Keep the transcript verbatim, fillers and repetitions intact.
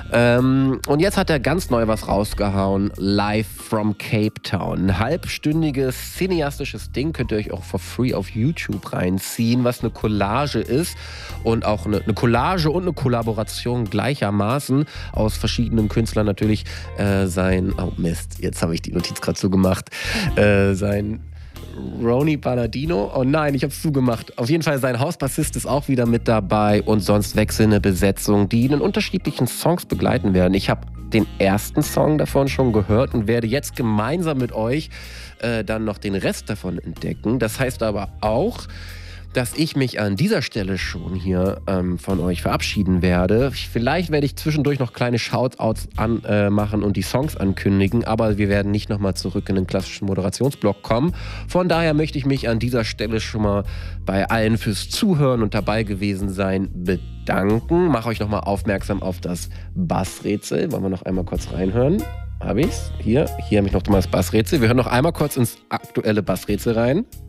Ähm, und jetzt hat er ganz neu was rausgehauen. Live from Cape Town. Ein halbstündiges, cineastisches Ding könnt ihr euch auch for free auf YouTube reinziehen, was eine Collage ist. Und auch eine, eine Collage und eine Kollaboration gleichermaßen aus verschiedenen Künstlern natürlich. Äh, sein, oh Mist, jetzt habe ich die Notiz gerade so gemacht. Äh, sein Ronnie Palladino. Oh nein, ich habe es zugemacht. Auf jeden Fall sein Hausbassist ist auch wieder mit dabei und sonst wechselnde Besetzung, die in unterschiedlichen Songs begleiten werden. Ich habe den ersten Song davon schon gehört und werde jetzt gemeinsam mit euch äh, dann noch den Rest davon entdecken. Das heißt aber auch, dass ich mich an dieser Stelle schon hier ähm, von euch verabschieden werde. Vielleicht werde ich zwischendurch noch kleine Shoutouts an, äh, machen und die Songs ankündigen, aber wir werden nicht nochmal zurück in den klassischen Moderationsblock kommen. Von daher möchte ich mich an dieser Stelle schon mal bei allen fürs Zuhören und dabei gewesen sein bedanken. Mache euch nochmal aufmerksam auf das Bassrätsel. Wollen wir noch einmal kurz reinhören? Habe ich's? Hier, hier habe ich noch mal das Bassrätsel. Wir hören noch einmal kurz ins aktuelle Bassrätsel rein.